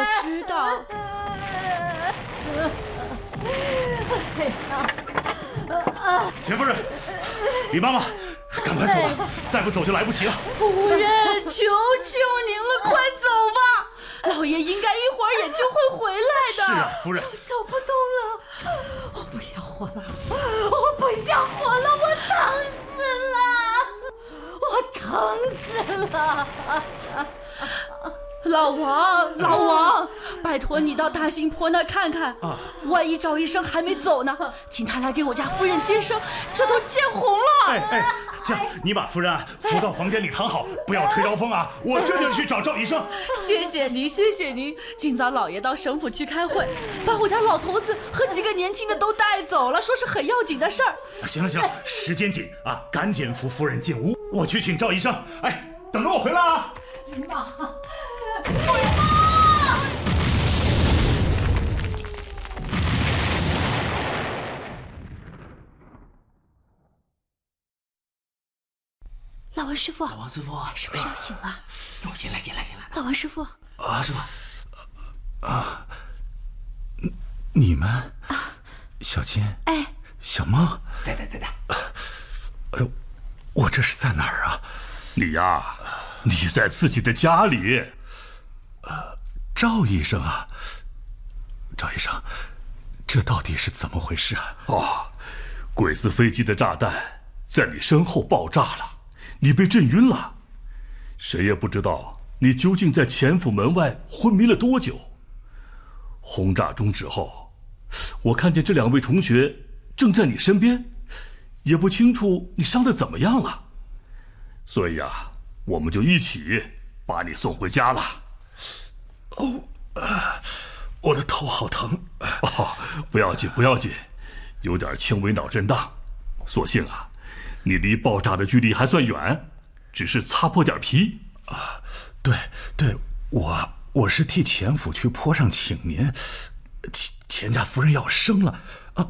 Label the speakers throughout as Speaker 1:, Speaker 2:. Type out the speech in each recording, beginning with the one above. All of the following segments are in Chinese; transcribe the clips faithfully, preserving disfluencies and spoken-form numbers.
Speaker 1: 知道。
Speaker 2: 钱夫人，李妈妈，赶快走吧，再不走就来不及了。
Speaker 1: 夫人，求求您了，快走吧！老爷应该一会儿也就会回来的。
Speaker 2: 是啊，夫人。
Speaker 1: 我走不动了，我不想活了，我不想活了，我疼死了，我疼死了。老王，老王，拜托你到大新婆那看看，啊、万一赵医生还没走呢，请他来给我家夫人接生，这都见红了。
Speaker 2: 哎哎，这样你把夫人啊扶到房间里躺好，不要吹着风啊！我这就去找赵医生。
Speaker 1: 谢谢您，谢谢您。今早老爷到省府去开会，把我家老头子和几个年轻的都带走了，说是很要紧的事儿。
Speaker 2: 行了行了，时间紧啊，赶紧扶夫人进屋，我去请赵医生。哎，等着我回来啊！
Speaker 1: 妈，夫人妈！老王师傅，
Speaker 3: 老王师傅，
Speaker 1: 是不是要醒了？
Speaker 3: 哟，醒了醒了醒了。
Speaker 1: 老王师傅，
Speaker 3: 啊，师傅，
Speaker 4: 啊，你们啊，小金，
Speaker 1: 哎，
Speaker 4: 小梦，
Speaker 3: 在在在在。
Speaker 4: 哎呦，我这是在哪儿啊？
Speaker 2: 你呀，你在自己的家里。
Speaker 4: 呃，赵医生啊，赵医生，这到底是怎么回事啊？
Speaker 2: 哦，鬼子飞机的炸弹在你身后爆炸了，你被震晕了，谁也不知道你究竟在钱府门外昏迷了多久。轰炸终止后，我看见这两位同学正在你身边，也不清楚你伤得怎么样了，所以啊，我们就一起把你送回家了。
Speaker 4: 哦，啊，我的头好疼。
Speaker 2: 哦，不要紧，不要紧，有点轻微脑震荡。所幸啊，你离爆炸的距离还算远，只是擦破点皮。
Speaker 4: 啊，对对，我我是替钱府去坡上请您，钱钱家夫人要生了啊！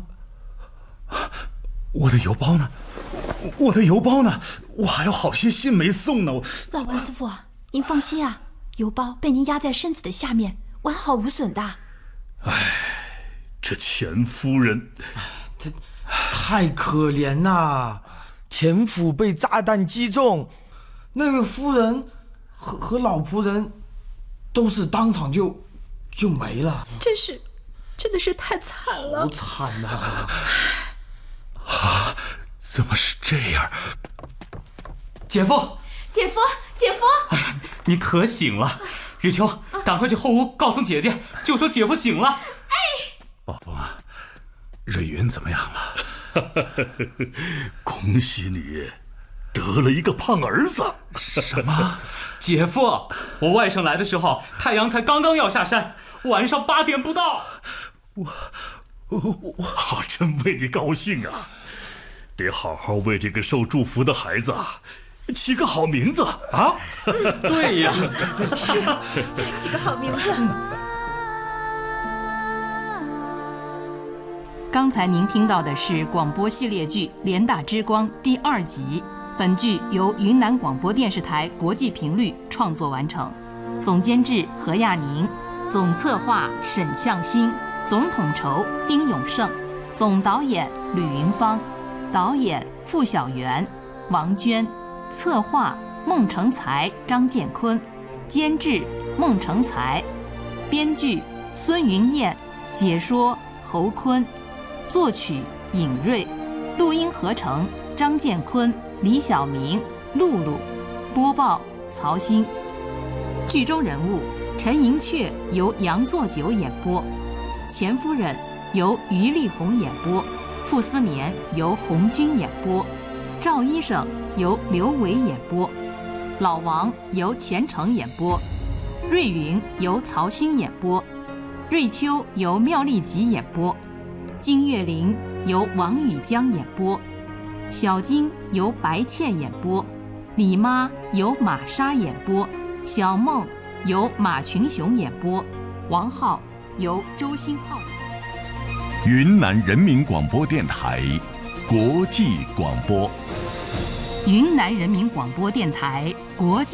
Speaker 4: 我的邮包呢？我的邮包呢？我还有好些信没送呢。我
Speaker 1: 老王师傅，您放心啊。邮包被您压在身子的下面，完好无损的。
Speaker 2: 唉，这钱夫人，
Speaker 3: 这太可怜啦！钱府被炸弹击中，那个夫人和和老仆人都是当场就就没了。
Speaker 1: 真是，真的是太惨了，
Speaker 3: 好惨呐！
Speaker 4: 啊，怎么是这样？
Speaker 5: 姐夫，
Speaker 1: 姐夫，姐夫。
Speaker 5: 哎，你可醒了，雨秋，啊、赶快去后屋告诉姐姐，就说姐夫醒了。
Speaker 1: 哎，
Speaker 4: 宝峰啊，瑞云怎么样了？
Speaker 2: 恭喜你，得了一个胖儿子。
Speaker 4: 什么？
Speaker 5: 姐夫，我外甥来的时候，太阳才刚刚要下山，晚上八点不到。
Speaker 4: 我，我，我，
Speaker 2: 好，真为你高兴啊！得好好为这个受祝福的孩子啊起个好名字啊！
Speaker 5: 对呀，
Speaker 1: 是，该起个好名字。
Speaker 6: 刚才您听到的是广播系列剧《联大之光》第二集。本剧由云南广播电视台国际频率创作完成，总监制何亚宁，总策划沈向新，总统筹丁永胜，总导演吕云芳，导演傅小媛、王娟，策划孟成才、张建坤，监制孟成才，编剧孙云燕，解说侯坤，作曲尹瑞，录音合成张建坤、李晓明、露露，播报曹鑫。剧中人物陈寅恪由杨作久演播，钱夫人由于丽红演播，傅斯年由红军演播，赵医生由刘伟演播，老王由钱程演播，瑞云由曹鑫演播，瑞秋由妙丽吉演播，金岳霖由王宇江演播，小金由白倩演播，李妈由玛莎演播，小梦由马群雄演播，王浩由周新浩。
Speaker 7: 云南人民广播电台国际广播。
Speaker 6: 云南人民广播电台国际